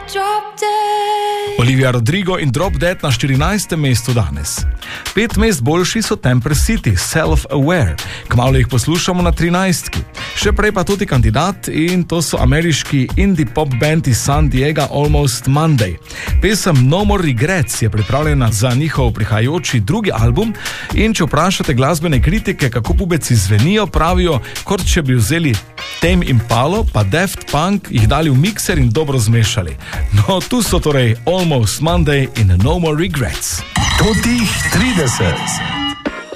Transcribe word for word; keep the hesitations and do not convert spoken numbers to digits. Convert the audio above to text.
Olivia Rodrigo in Drop Dead na štirinajstem mestu danes. Pet mest boljši so Temper City, Self-Aware. Kmalu jih poslušamo na trinajstki. Še prej pa tudi kandidat in to so ameriški indie pop band iz San Diego Almost Monday. Pesem No More Regrets je pripravljena za njihov prihajajoči drugi album in če vprašate glasbene kritike, kako pubeci zvenijo, pravijo, kot če bi vzeli Tame Impalo pa Daft Punk, jih dali v mikser in dobro zmešali. No, tu so torej Almost Monday in No More Regrets. Totih trideset.